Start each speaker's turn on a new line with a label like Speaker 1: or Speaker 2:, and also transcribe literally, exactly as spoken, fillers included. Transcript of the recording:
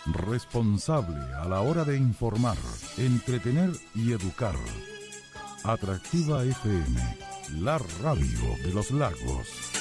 Speaker 1: responsable a la hora de informar, entretener y educar. Atractiva F M, la radio de los lagos.